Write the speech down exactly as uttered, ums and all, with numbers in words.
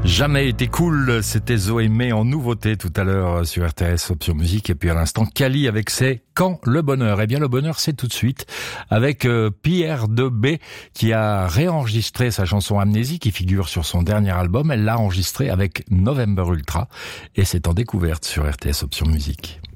Jamais été cool, c'était Zoé May en nouveauté tout à l'heure sur R T S Option Musique, et puis à l'instant Kali avec ses Quand le bonheur. Eh bien le bonheur c'est tout de suite avec euh, Pierre de B qui a réenregistré sa chanson Amnésie qui figure sur son dernier album. Elle l'a enregistrée avec November Ultra et c'est en découverte sur R T S Option Musique.